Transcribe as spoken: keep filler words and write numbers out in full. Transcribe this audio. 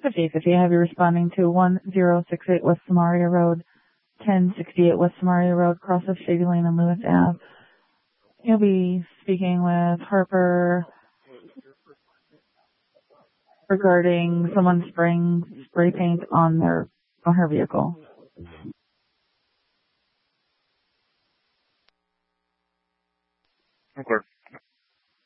fifty fifty, I have you responding to one zero six eight West Samaria Road, ten sixty-eight West Samaria Road, cross of Shady Lane and Lewis Ave. You'll be speaking with Harper regarding someone spraying spray paint on their on her vehicle. Okay.